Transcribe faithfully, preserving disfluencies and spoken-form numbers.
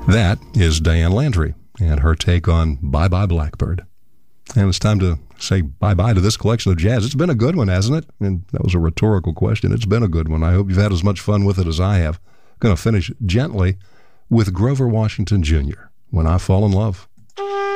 That is Diane Landry and her take on Bye Bye Blackbird. And it's time to say bye-bye to this collection of jazz. It's been a good one, hasn't it? And that was a rhetorical question. It's been a good one. I hope you've had as much fun with it as I have. I'm going to finish gently with Grover Washington Junior, When I Fall in Love.